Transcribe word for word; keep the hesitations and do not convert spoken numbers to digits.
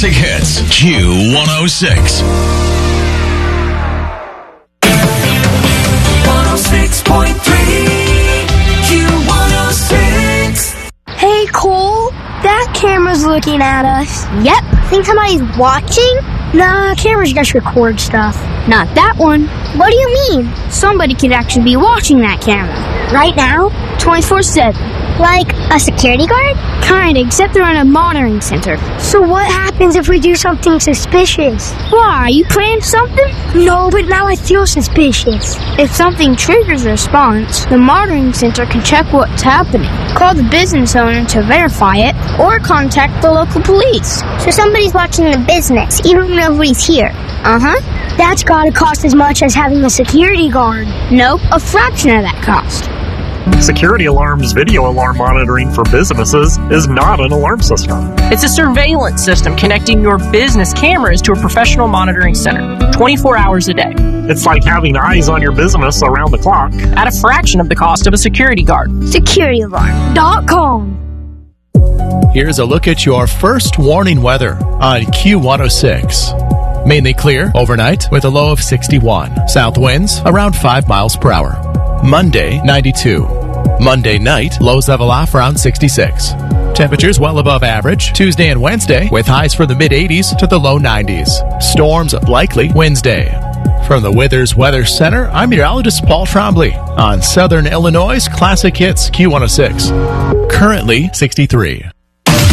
Classic Hits, Q one oh six. one oh six point three, Q one oh six. Hey, Cole, that camera's looking at us. Yep. Think somebody's watching? Nah, cameras just record stuff. Not that one. What do you mean? Somebody could actually be watching that camera. Right now? twenty-four seven. Like a security guard? Kinda, except they're in a monitoring center. So what happens if we do something suspicious? Why? You planned something? No, but now I feel suspicious. If something triggers a response, the monitoring center can check what's happening, call the business owner to verify it, or contact the local police. So somebody's watching the business, even when nobody's here. Uh-huh. That's gotta cost as much as having a security guard. Nope, a fraction of that cost. Security Alarm's video alarm monitoring for businesses is not an alarm system. It's a surveillance system connecting your business cameras to a professional monitoring center, twenty-four hours a day. It's like having eyes on your business around the clock. At a fraction of the cost of a security guard. security alarm dot com. Here's a look at your first warning weather on Q one oh six. Mainly clear overnight with a low of sixty-one. South winds around five miles per hour. Monday, ninety-two. Monday night, lows level off around sixty-six. Temperatures well above average Tuesday and Wednesday with highs from the mid eighties to the low nineties. Storms likely Wednesday. From the Withers Weather Center, I'm meteorologist Paul Trombley on Southern Illinois' Classic Hits Q one oh six. Currently sixty-three.